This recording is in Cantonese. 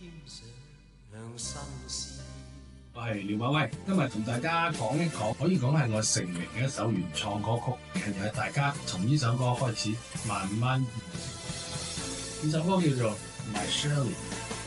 我係廖馬威，今日同大家講一講，可以講係我成名嘅一首原創歌曲。其實大家從呢首歌開始慢慢認識。呢首歌叫做《My Shirley》。